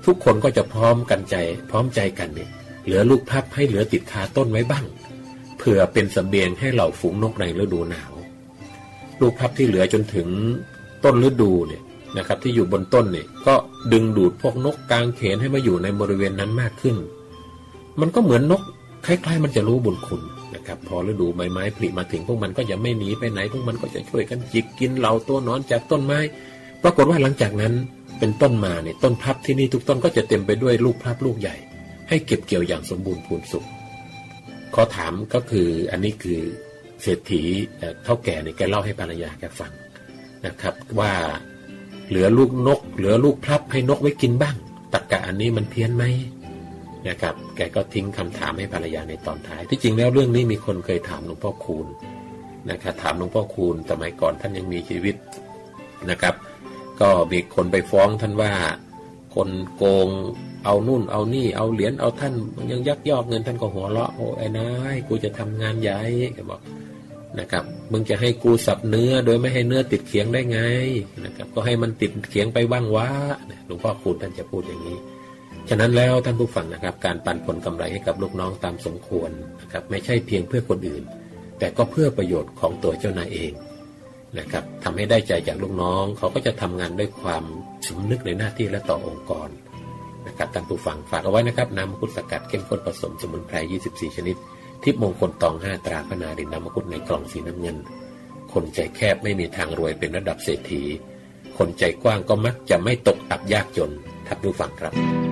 ทุกคนก็จะพร้อมใจกันเนี่ยเหลือลูกพลับให้เหลือติดคาต้นไว้บ้างเผื่อเป็นเสบียงให้เหล่าฝูงนกในฤดูหนาวลูกพลับที่เหลือจนถึงต้นฤดูเนี่ยนะครับที่อยู่บนต้นเนี่ยก็ดึงดูดพวกนกกางเขนให้มาอยู่ในบริเวณนั้นมากขึ้นมันก็เหมือนนกคล้ายๆมันจะรู้บุญคุณนะครับพอฤดูใบไม้ผลิมาถึงพวกมันก็จะไม่หนีไปไหนพวกมันก็จะช่วยกันจิกกินเหล่าตัวนอนจากต้นไม้ปรากฏว่าหลังจากนั้นเป็นต้นมาเนี่ยต้นพลับที่นี่ทุกต้นก็จะเต็มไปด้วยลูกพลับลูกใหญ่ให้เก็บเกี่ยวอย่างสมบูรณ์พูนสุขขอถามก็คืออันนี้คือเศรษฐีเท่าแก่เนี่ยแกเล่าให้ภรรยาแกฟังนะครับว่าเหลือลูกนกเหลือลูกพลับให้นกไว้กินบ้างตรรกะอันนี้มันเพี้ยนไหมนะครับแกก็ทิ้งคำถามให้ภรรยาในตอนท้ายที่จริงแล้วเรื่องนี้มีคนเคยถามหลวงพ่อคูณนะครับถามหลวงพ่อคูณสมัยก่อนท่านยังมีชีวิตนะครับก็มีคนไปฟ้องท่านว่าคนโกงเอานู่นเอานี่เอาเหรียญเอาท่านยังยักยอกเงินท่านก็หัวเราะโอ้ไอ้นายกูจะทำงานใหญ่แกบอกนะครับมึงจะให้กูสับเนื้อโดยไม่ให้เนื้อติดเขียงได้ไงนะครับก็ให้มันติดเขียงไปบ้างวะหลวงพ่อคูณท่านจะพูดอย่างนี้ฉะนั้นแล้วท่านผู้ฟังนะครับการปันผลกำไรให้กับลูกน้องตามสมควรนะครับไม่ใช่เพียงเพื่อคนอื่นแต่ก็เพื่อประโยชน์ของตัวเจ้านายเองนะครับทำให้ได้ใจจากลูกน้องเขาก็จะทำงานด้วยความสำนึกในหน้าที่และต่อองค์กรนะครับท่านผู้ฟังฝากเอาไว้นะครับน้ำมังคุดสกัดเข้มข้นผสมสมุนไพร24ชนิดทิพย์มงคลตอง5ตราพนาดินน้ำมังคุดในกล่องสีน้ำเงินคนใจแคบไม่มีทางรวยเป็นระดับเศรษฐีคนใจกว้างก็มักจะไม่ตกอับยากจนท่านผู้ฟังครับ